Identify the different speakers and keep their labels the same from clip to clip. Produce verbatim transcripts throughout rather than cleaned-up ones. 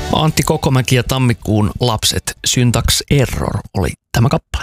Speaker 1: Antti Kokomäki ja Tammikuun lapset, Syntax Error oli tämä kappale.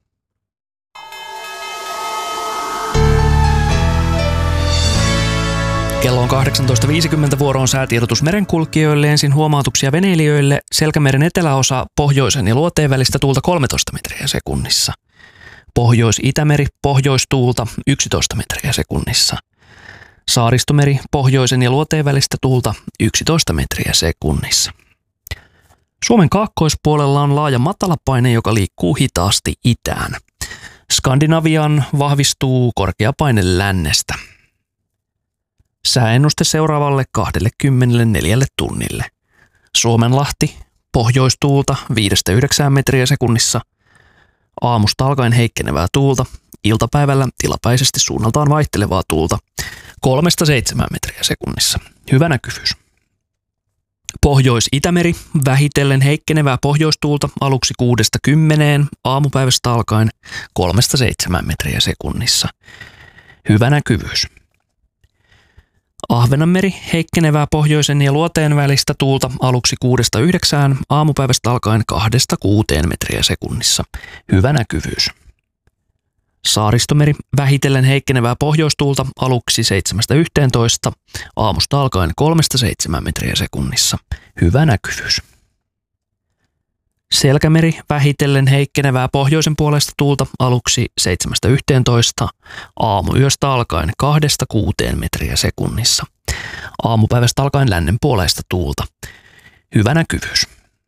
Speaker 1: Kello on kahdeksantoista viisikymmentä, vuoroon säätiedotus merenkulkijoille, ensin huomautuksia veneilijöille. Selkämeren eteläosa pohjoisen ja luoteen välistä tuulta kolmetoista metriä sekunnissa. Pohjois-Itämeri pohjoistuulta yksitoista metriä sekunnissa. Saaristomeri pohjoisen ja luoteen välistä tuulta yksitoista metriä sekunnissa. Suomen kaakkoispuolella on laaja matalapaine, joka liikkuu hitaasti itään. Skandinaviaan vahvistuu korkeapaine lännestä. Sääennuste seuraavalle kaksikymmentäneljä tunnille. Suomenlahti pohjoistuulta viidestä yhdeksään metriä sekunnissa. Aamusta alkaen heikkenevää tuulta. Iltapäivällä tilapäisesti suunnaltaan vaihtelevaa tuulta kolmesta seitsemään metriä sekunnissa. Hyvä näkyvyys. Pohjois-Itämeri vähitellen heikkenevää pohjoistuulta aluksi kuudesta kymmeneen, aamupäivästä alkaen kolmesta seitsemään metriä sekunnissa. Hyvä näkyvyys. Ahvenanmeri heikkenevää pohjoisen ja luoteen välistä tuulta aluksi kuudesta yhdeksään, aamupäivästä alkaen kahdesta kuuteen metriä sekunnissa. Hyvä näkyvyys. Saaristomeri vähitellen heikkenevää pohjoistuulta aluksi seitsemästä yhteentoista, aamusta alkaen kolmesta seitsemään metriä sekunnissa. Hyvä näkyvyys. Selkämeri vähitellen heikkenevää pohjoisen puolesta tuulta aluksi seitsemästä yhteentoista, aamuyöstä alkaen kahdesta kuuteen metriä sekunnissa. Aamupäivästä alkaen lännen puoleista tuulta. Hyvä näkyvyys.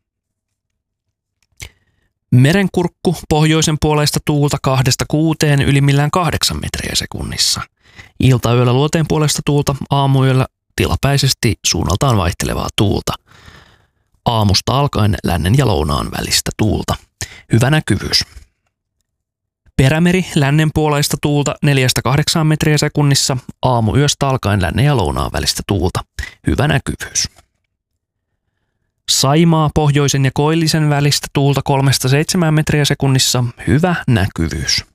Speaker 1: Merenkurkku pohjoisen puoleista tuulta kahdesta kuuteen, ylimmillään kahdeksan metriä sekunnissa. Iltayöllä luoteen puolesta tuulta, aamuyöllä tilapäisesti suunnaltaan vaihtelevaa tuulta. Aamusta alkaen lännen ja lounaan välistä tuulta. Hyvä näkyvyys. Perämeri lännen puoleista tuulta neljästä kahdeksaan metriä sekunnissa, aamuyöstä alkaen lännen ja lounaan välistä tuulta. Hyvä näkyvyys. Saimaa pohjoisen ja koillisen välistä tuulta kolmesta seitsemään metriä sekunnissa. Hyvä näkyvyys.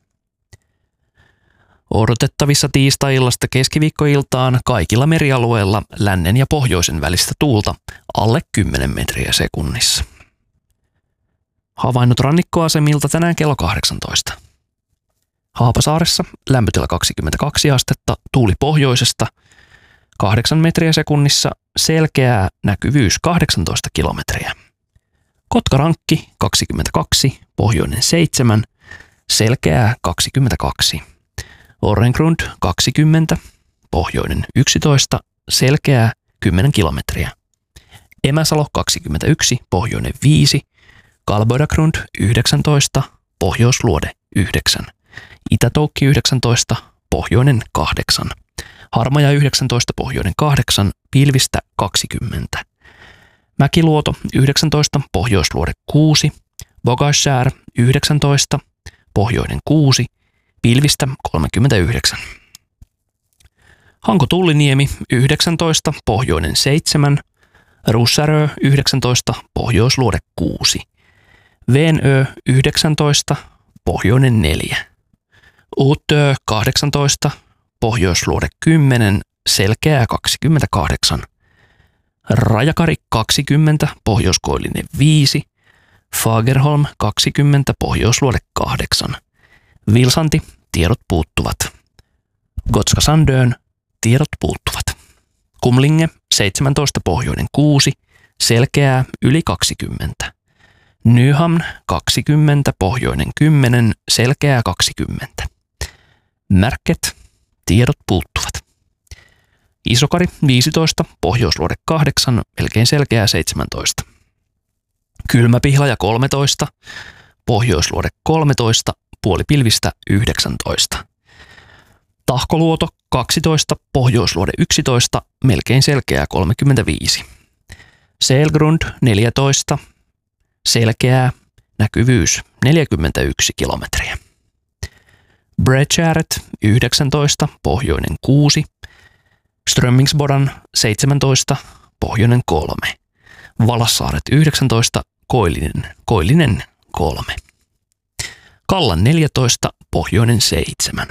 Speaker 1: Odotettavissa tiistai-illasta keskiviikkoiltaan kaikilla merialueilla lännen ja pohjoisen välistä tuulta alle kymmenen metriä sekunnissa. Havainnot rannikkoasemilta tänään kello kahdeksantoista. Haapasaaressa lämpötila kaksikymmentäkaksi astetta, tuuli pohjoisesta kahdeksan metriä sekunnissa, selkeää näkyvyys kahdeksantoista kilometriä. Kotkarankki kaksikymmentäkaksi, pohjoinen seitsemän, selkeää kaksikymmentäkaksi. Orrengrund kaksikymmentä, pohjoinen yksitoista, selkeää kymmenen kilometriä. Emäsalo kaksikymmentäyksi, pohjoinen viisi, Kalboidagrund yhdeksäntoista, pohjoisluode yhdeksän. Itätoukki yhdeksäntoista, pohjoinen kahdeksan. Harmaja yhdeksäntoista, pohjoinen kahdeksan, pilvistä kaksikymmentä. Mäkiluoto yhdeksäntoista, pohjoisluode kuusi, Bogaskär yhdeksäntoista, pohjoinen kuusi, pilvistä kolmekymmentäyhdeksän. Hanko-Tulliniemi yhdeksäntoista, pohjoinen seitsemän, Russärö yhdeksäntoista, pohjoisluode kuusi, Veenö yhdeksäntoista, pohjoinen neljä, Uutö kahdeksantoista, pohjoisluode kymmenen, selkeää kaksikymmentäkahdeksan, Rajakari kaksikymmentä, pohjoiskoillinen viisi, Fagerholm kaksikymmentä, pohjoisluode kahdeksan, Vilsanti, tiedot puuttuvat. Gotska Sandön, tiedot puuttuvat. Kumlinge seitsemäntoista, pohjoinen kuusi, selkeää yli kaksikymmentä. Nyhamn kaksikymmentä, pohjoinen kymmenen, selkeää kaksikymmentä. Märket, tiedot puuttuvat. Isokari viisitoista, pohjoisluode kahdeksan, melkein selkeää seitsemäntoista. Kylmäpihlaja kolmetoista, pohjoisluode kolmetoista, puolipilvistä yhdeksäntoista. Tahkoluoto kaksitoista, pohjoisluode yksitoista, melkein selkeää kolmekymmentäviisi. Selgrund neljätoista, selkeää, näkyvyys neljäkymmentäyksi kilometriä. Bredgäret yhdeksäntoista, pohjoinen kuusi, Strömmingsbodan seitsemäntoista, pohjoinen kolme, Valassaaret yhdeksäntoista, koillinen, koillinen kolme. Kallan neljätoista, pohjoinen seitsemän.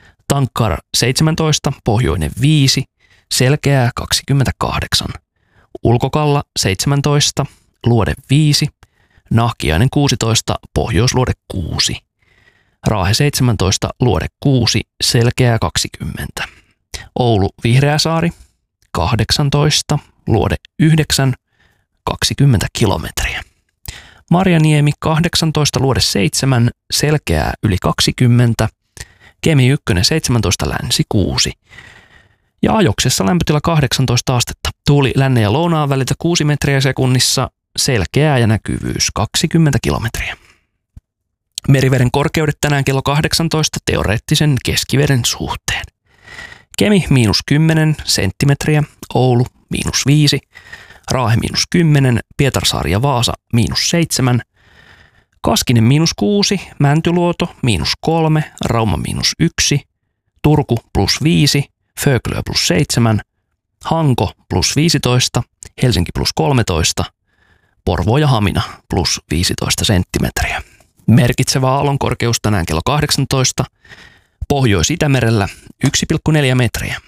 Speaker 1: Tankkar seitsemäntoista, pohjoinen viisi, selkeää kaksikymmentäkahdeksan. Ulkokalla seitsemäntoista, luode viisi, Nahkiainen kuusitoista, pohjoisluode kuusi. Raahe seitsemäntoista, luode kuusi, Selkeää kaksikymmentä. Oulu Vihreäsaari kahdeksantoista, luode yhdeksän, kaksikymmentä kilometriä. Marjaniemi kahdeksantoista, luode seitsemän, Selkeää yli kaksikymmentä. Kemi yksi seitsemäntoista, länsi kuusi. Ja Ajoksessa lämpötila kahdeksantoista astetta. Tuuli lännen ja lounaan väliltä kuusi metriä sekunnissa, Selkeää ja näkyvyys kaksikymmentä kilometriä. Meriveden korkeudet tänään kello kahdeksantoista teoreettisen keskiveden suhteen. Kemi miinus kymmenen senttimetriä, Oulu miinus viisi, Raahe miinus kymmenen, Pietarsaari ja Vaasa miinus seitsemän, Kaskinen miinus kuusi, Mäntyluoto miinus kolme, Rauma miinus yksi, Turku plus viisi, Föglö plus seitsemän, Hanko plus viisitoista, Helsinki plus kolmetoista, Porvoo ja Hamina plus viisitoista senttimetriä. Merkitsevä aallonkorkeus tänään kello kahdeksantoista, Pohjois-Itämerellä yksi pilkku neljä metriä.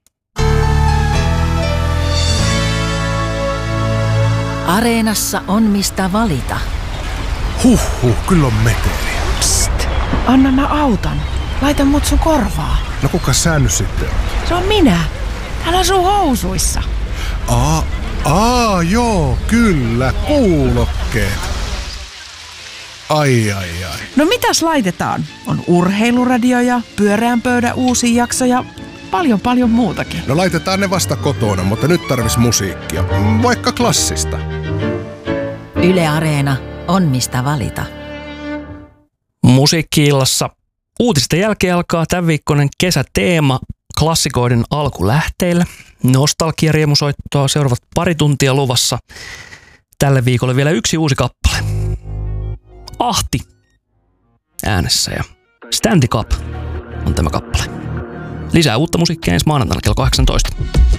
Speaker 2: Areenassa on mistä valita.
Speaker 3: Huhhuh, kyllä on meteliä.
Speaker 4: Psst, anna mä autan. Laita mut sun korvaa.
Speaker 3: No kuka sä nyt sitten on?
Speaker 4: Se on minä. Täällä sun housuissa.
Speaker 3: Aa, aa, joo, kyllä, kuulokkeet. Ai, ai, ai.
Speaker 4: No mitäs laitetaan? On urheiluradio ja pyöreän pöydän uusi jakso ja paljon paljon muutakin.
Speaker 3: No laitetaan ne vasta kotona, mutta nyt tarvis musiikkia. Vaikka klassista.
Speaker 2: Yle Areena on mistä valita.
Speaker 1: Musiikki-illassa uutisten jälkeen alkaa tämän viikkoinen kesäteema klassikoiden alkulähteillä. Nostalgia-riemusoittoa seuraavat pari tuntia luvassa. Tälle viikolle vielä yksi uusi kappale. Ahti äänessä ja Stand Up on tämä kappale. Lisää uutta musiikkia ensi maanantaina kello kahdeksantoista.